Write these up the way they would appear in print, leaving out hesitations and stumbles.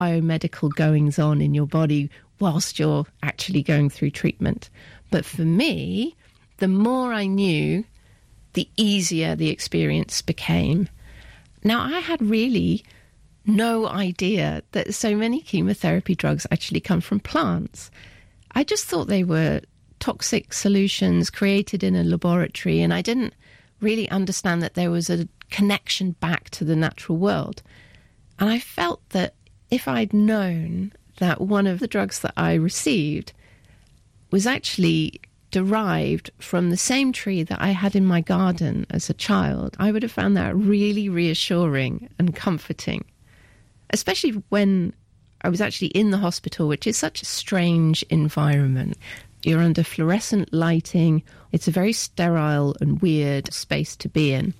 biomedical goings on in your body whilst you're actually going through treatment. But for me, the more I knew, the easier the experience became. Now, I had really no idea that so many chemotherapy drugs actually come from plants. I just thought they were toxic solutions created in a laboratory, and I didn't really understand that there was a connection back to the natural world. And I felt that if I'd known that one of the drugs that I received was actually derived from the same tree that I had in my garden as a child, I would have found that really reassuring and comforting, especially when I was actually in the hospital, which is such a strange environment. You're under fluorescent lighting. It's a very sterile and weird space to be in.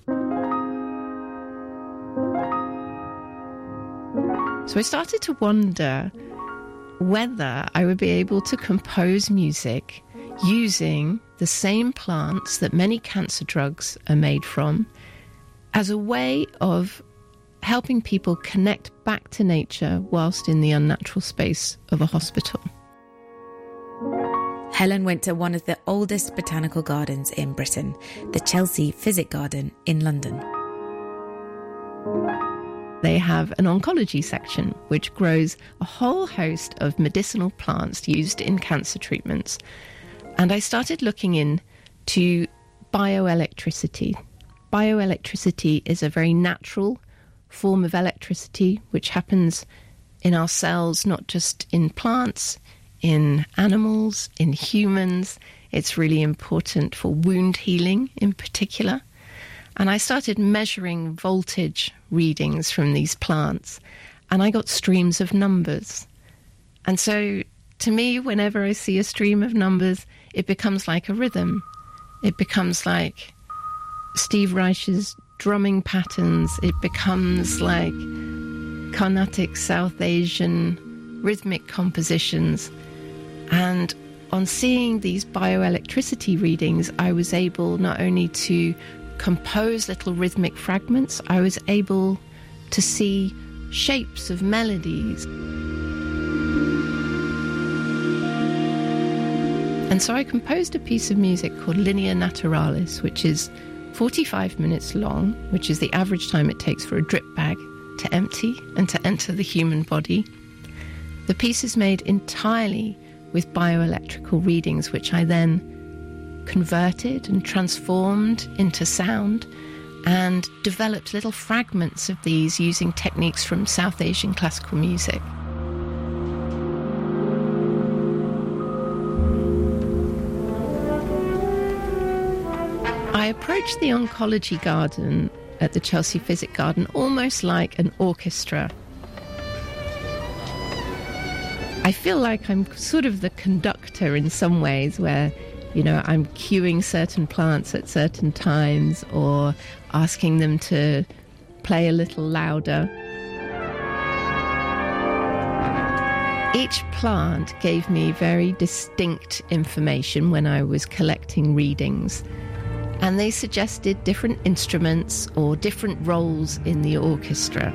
So I started to wonder whether I would be able to compose music using the same plants that many cancer drugs are made from as a way of helping people connect back to nature whilst in the unnatural space of a hospital. Helen went to one of the oldest botanical gardens in Britain, the Chelsea Physic Garden in London. They have an oncology section which grows a whole host of medicinal plants used in cancer treatments. And I started looking into bioelectricity. Bioelectricity is a very natural form of electricity which happens in our cells, not just in plants, in animals, in humans. It's really important for wound healing in particular. And I started measuring voltage readings from these plants, and I got streams of numbers. And so to me, whenever I see a stream of numbers, it becomes like a rhythm. It becomes like Steve Reich's drumming patterns. It becomes like Carnatic South Asian rhythmic compositions. And on seeing these bioelectricity readings, I was able not only to compose little rhythmic fragments, I was able to see shapes of melodies. And so I composed a piece of music called Linea Naturalis, which is 45 minutes long, which is the average time it takes for a drip bag to empty and to enter the human body. The piece is made entirely with bioelectrical readings, which I then converted and transformed into sound and developed little fragments of these using techniques from South Asian classical music. I approached the oncology garden at the Chelsea Physic Garden almost like an orchestra. I feel like I'm sort of the conductor in some ways, where, you know, I'm cueing certain plants at certain times or asking them to play a little louder. Each plant gave me very distinct information when I was collecting readings, and they suggested different instruments or different roles in the orchestra.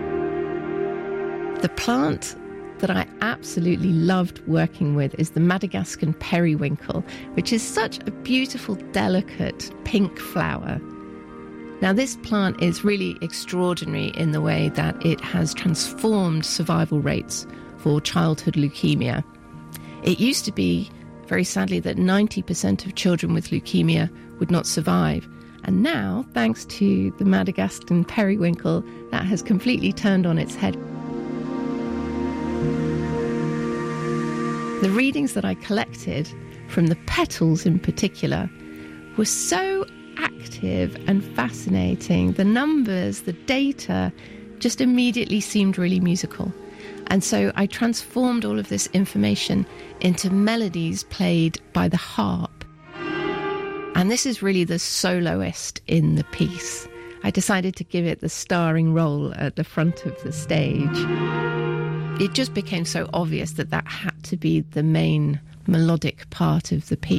The plant that I absolutely loved working with is the Madagascan periwinkle, which is such a beautiful, delicate pink flower. Now, this plant is really extraordinary in the way that it has transformed survival rates for childhood leukemia. It used to be, very sadly, that 90% of children with leukemia would not survive. And now, thanks to the Madagascan periwinkle, that has completely turned on its head. The readings that I collected, from the petals in particular, were so active and fascinating. The numbers, the data, just immediately seemed really musical. And so I transformed all of this information into melodies played by the harp. And this is really the soloist in the piece. I decided to give it the starring role at the front of the stage. It just became so obvious that that had to be the main melodic part of the piece.